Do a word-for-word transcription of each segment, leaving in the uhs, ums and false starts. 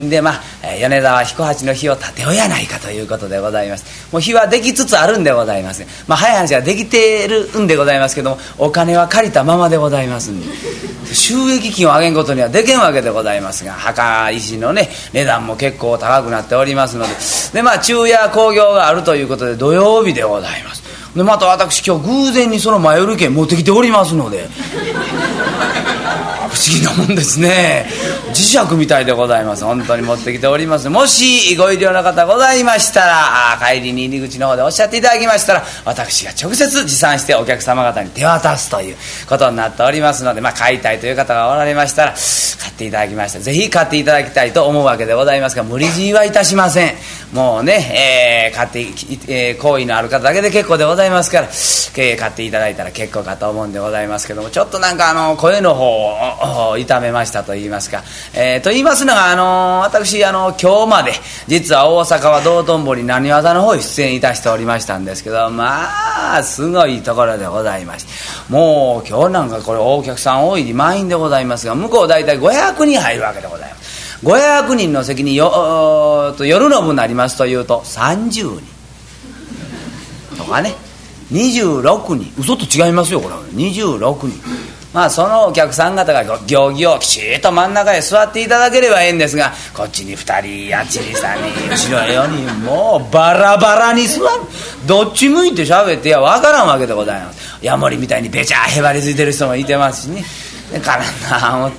でまあ米沢彦八の日を立てようやないかということでございます。もう日はできつつあるんでございます。まあ早い話はできてるんでございますけども、お金は借りたままでございますんで、収益金を上げんことにはできんわけでございますが、墓石のね値段も結構高くなっておりますので、でまあ昼夜興行があるということで土曜日でございます。でまた私今日偶然にその前売り券持ってきておりますので不思議なもんですね。磁石みたいでございます。本当に持ってきております。もしご入りの方ございましたら、帰りに入り口の方でおっしゃっていただきましたら、私が直接持参してお客様方に手渡すということになっておりますので、まあ買いたいという方がおられましたら買っていただきました。ぜひ買っていただきたいと思うわけでございますが、無理強いはいたしません。もうね、えー、買って、えー、好意のある方だけで結構でございますから、えー、買っていただいたら結構かと思うんでございますけども、ちょっとなんかあの声の方を痛めましたと言いますか、えー、と言いますのが、あの私あの今日まで実は大阪は道頓堀なにわ座の方に出演いたしておりましたんですけど、まあすごいところでございまして、もう今日なんかこれお客さん多い満員でございますが、向こう大体ごひゃくにん入るわけでございます。ごひゃくにんの席によと夜の分になりますというとさんじゅうにんとかね、にじゅうろくにん、嘘と違いますよこれはにじゅうろくにん。まあそのお客さん方が行儀をきちっと真ん中へ座っていただければいいんですが、こっちにふたり、あっちにさんにん、後ろへよにん、もうバラバラに座る。どっち向いて喋ってやわからんわけでございます。ヤモリみたいにべちゃへばりついてる人もいてますしね。でからな思って、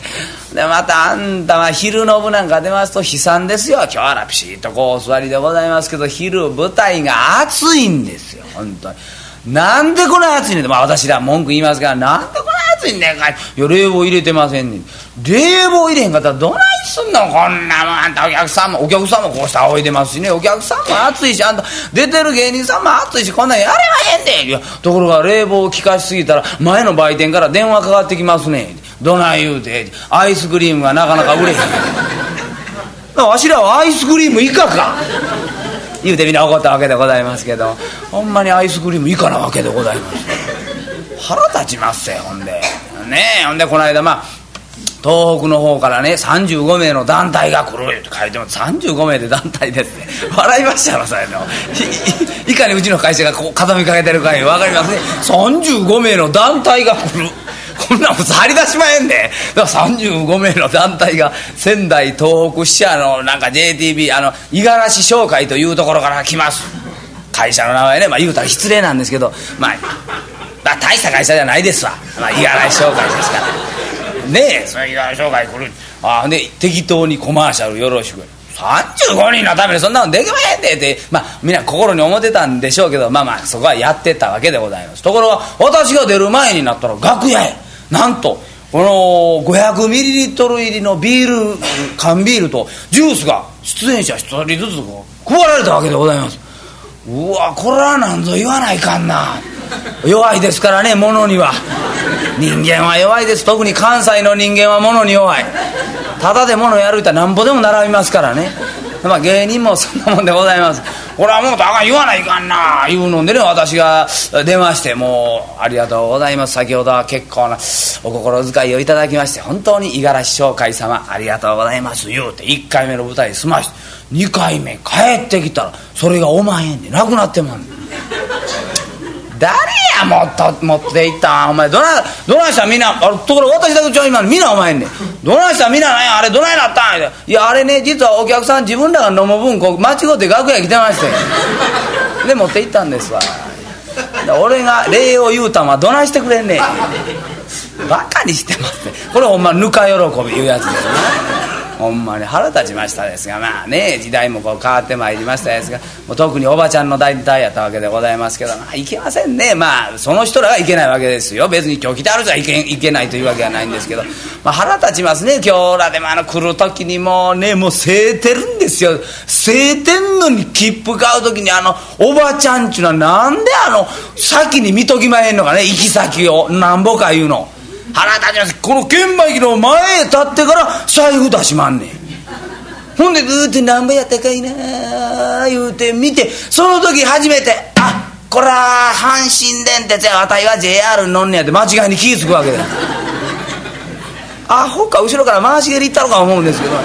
でまたあんたは昼の部なんか出ますと悲惨ですよ。今日はピシッとこうお座りでございますけど、昼舞台が暑いんですよ本当に。なんでこんな暑いねん、まあ私ら文句言いますから、なんでこんな暑いねんかい。いや冷房入れてませんねん。冷房入れへんかったらどないすんの、こんなもん。あんたお客さんもお客さんもこうして仰いでますしね、お客さんも暑いし、あんた出てる芸人さんも暑いし、こんなんやれまへんで。いやところが冷房を効かしすぎたら前の売店から電話かかってきますね。どない言うて、アイスクリームがなかなか売れへんわしらはアイスクリーム以下か言うてみんな怒ったわけでございますけど、ほんまにアイスクリーム以下なわけでございます。腹立ちますよほんでねえ。ほんでこの間まあ東北の方からねさんじゅうごめいの団体が来るって書いてます。さんじゅうごめいで団体ですね。笑いましたよそれのい, いかにうちの会社がこう傾きかけてるか分かりますね。さんじゅうごめいの団体が来る、こんなん普通張り出しまへんで。だからさんじゅうごめいの団体が仙台東北支社のなんか ジェイティービー あの五十嵐商会というところから来ます。会社の名前ね、まあ言うたら失礼なんですけど、まあ、まあ、大した会社じゃないですわ。まあ五十嵐商会ですからねえ、その五十嵐商会来る。あで適当にコマーシャルよろしく。さんじゅうごにんのためにそんなのできまへんでってまあみんな心に思ってたんでしょうけど、まあまあそこはやってたわけでございます。ところが私が出る前になったら楽屋へなんとこのごひゃくミリリットル入りのビール缶ビールとジュースが出演者ひとりずつこう配られたわけでございます。うわこれはなんぞ言わないかんな。弱いですからね物には。人間は弱いです。特に関西の人間は物に弱い。ただで物やるいたらなんぼでも並びますからね。まあ芸人もそんなもんでございます。これはもうあかん言わないかんないうのでね、私が出まして、もうありがとうございます、先ほどは結構なお心遣いをいただきまして本当に五十嵐商会様ありがとうございます言うていっかいめの舞台済ましてにかいめ帰ってきたらそれがおまへんでなくなってまんねん。誰やもっと持っていったんお前。どないどないしたんみんな。あところ私だけちゃう今みんなお前んねん。どないしたんみんななんやあれどないなったんや。いやあれね実はお客さん自分らが飲む分こう間違って楽屋来てましてで持っていったんですわ。俺が礼を言うたんはどないしてくれんねん。バカにしてますね。これほんまぬか喜び言うやつですね。ほんまに腹立ちましたですが、まあね時代もこう変わってまいりましたですが、もう特におばちゃんの代替やったわけでございますけど、まあ、いけませんね。まあその人らがいけないわけですよ。別に今日来てあるじゃいけいけないというわけはないんですけど、まあ、腹立ちますね。今日らでもあの来る時にもうねもうせいてるんですよ。せいてんのに切符買う時にあのおばちゃんっちゅうのはなんであの先に見ときまへんのかね、行き先をなんぼか言うの。腹立ちます。この券売機の前へ立ってから財布出しまんねん。ほんでずーっとなんぼやったかいな言うて見て、その時初めてあこれは阪神電鉄やわたいは ジェイアール に乗んねやって間違いに気ぃつくわけだ。アホか後ろから回し蹴りいったのか思うんですけど、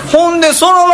ほんでそのま